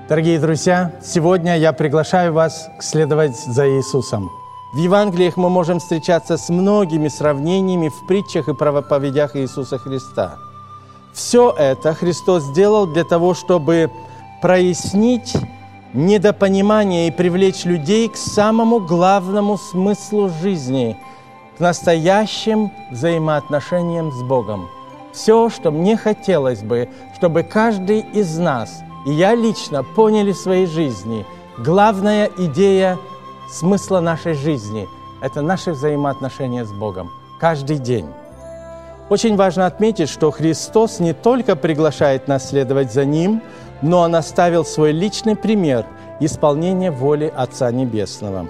Дорогие друзья, сегодня я приглашаю вас следовать за Иисусом. В Евангелиях мы можем встречаться с многими сравнениями в притчах и проповедях Иисуса Христа. Все это Христос сделал для того, чтобы прояснить недопонимание и привлечь людей к самому главному смыслу жизни, к настоящим взаимоотношениям с Богом. Все, что мне хотелось бы, чтобы каждый из нас, и я лично, поняли в своей жизни, главная идея смысла нашей жизни – это наши взаимоотношения с Богом каждый день. Очень важно отметить, что Христос не только приглашает нас следовать за Ним, но Он оставил свой личный пример исполнения воли Отца Небесного.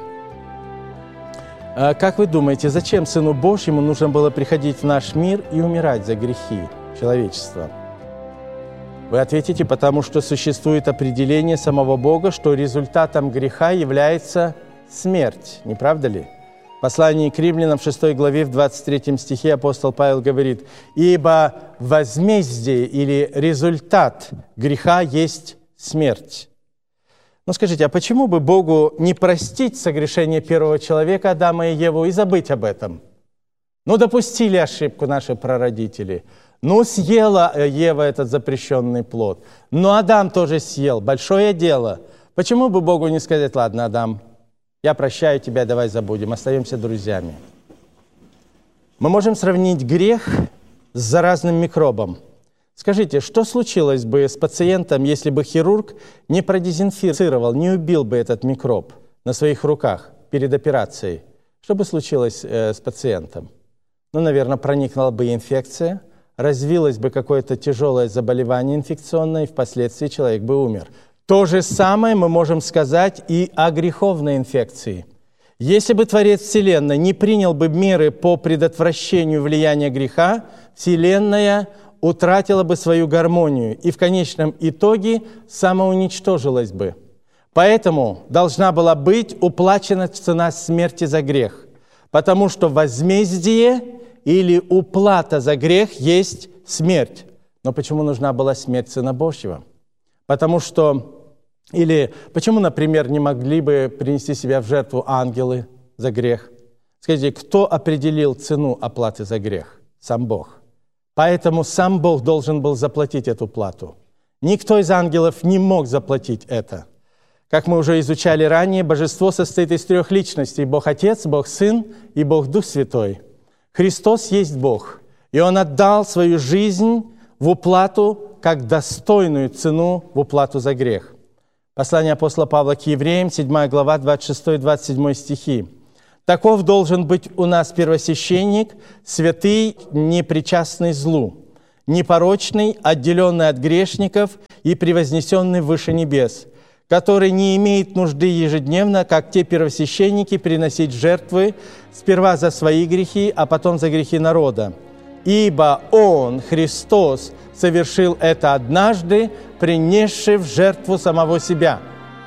Как вы думаете, зачем Сыну Божьему нужно было приходить в наш мир и умирать за грехи человечества? Вы ответите, потому что существует определение самого Бога, что результатом греха является смерть, не правда ли? В послании к Римлянам в 6 главе, в 23 стихе апостол Павел говорит: «Ибо возмездие или результат греха есть смерть». Но скажите, а почему бы Богу не простить согрешение первого человека, Адама и Еву, и забыть об этом? Допустили ошибку наши прародители. Съела Ева этот запрещенный плод. Адам тоже съел. Большое дело. Почему бы Богу не сказать: ладно, Адам, я прощаю тебя, давай забудем, остаемся друзьями? Мы можем сравнить грех с заразным микробом. Скажите, что случилось бы с пациентом, если бы хирург не продезинфицировал, не убил бы этот микроб на своих руках перед операцией? Что бы случилось с пациентом? Наверное, проникла бы инфекция, развилось бы какое-то тяжелое заболевание инфекционное, и впоследствии человек бы умер. То же самое мы можем сказать и о греховной инфекции. Если бы Творец Вселенной не принял бы меры по предотвращению влияния греха, Вселенная утратила бы свою гармонию и в конечном итоге самоуничтожилась бы. Поэтому должна была быть уплачена цена смерти за грех, потому что возмездие или уплата за грех есть смерть. Но почему нужна была смерть Сына Божьего? Почему, например, не могли бы принести себя в жертву ангелы за грех? Скажите, кто определил цену оплаты за грех? Сам Бог. Поэтому сам Бог должен был заплатить эту плату. Никто из ангелов не мог заплатить это. Как мы уже изучали ранее, божество состоит из 3 личностей: Бог Отец, Бог Сын и Бог Дух Святой. Христос есть Бог, и Он отдал свою жизнь в уплату, как достойную цену в уплату за грех. Послание апостола Павла к евреям, 7 глава, 26-27 стихи. «Таков должен быть у нас первосвященник, святый, непричастный злу, непорочный, отделенный от грешников и превознесенный выше небес, который не имеет нужды ежедневно, как те первосвященники, приносить жертвы сперва за свои грехи, а потом за грехи народа. Ибо Он, Христос, совершил это однажды, принесший в жертву самого себя».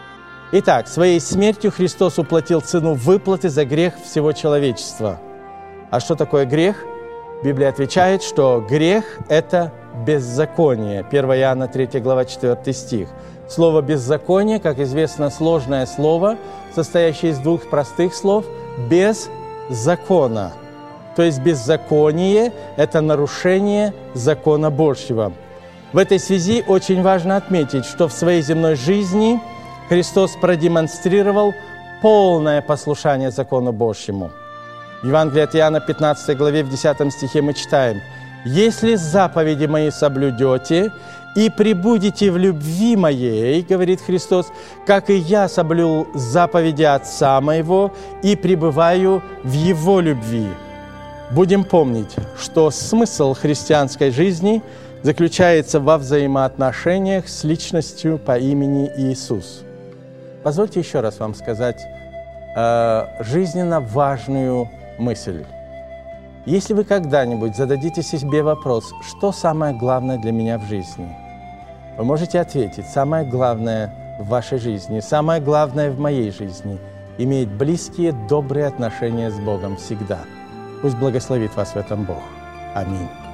Итак, своей смертью Христос уплатил цену выплаты за грех всего человечества. А что такое грех? Библия отвечает, что грех – это беззаконие. 1 Иоанна 3 глава 4 стих. Слово «беззаконие», как известно, сложное слово, состоящее из 2 простых слов «без закона». То есть беззаконие – это нарушение закона Божьего. В этой связи очень важно отметить, что в своей земной жизни Христос продемонстрировал полное послушание закону Божьему. В Евангелии от Иоанна, 15 главе, в 10 стихе мы читаем: «Если заповеди мои соблюдете и пребудете в любви моей, — говорит Христос, — как и я соблюл заповеди Отца моего и пребываю в Его любви». Будем помнить, что смысл христианской жизни заключается во взаимоотношениях с личностью по имени Иисус. Позвольте еще раз вам сказать жизненно важную мысль. Если вы когда-нибудь зададите себе вопрос, что самое главное для меня в жизни, вы можете ответить: самое главное в вашей жизни, самое главное в моей жизни – иметь близкие, добрые отношения с Богом всегда. Пусть благословит вас в этом Бог. Аминь.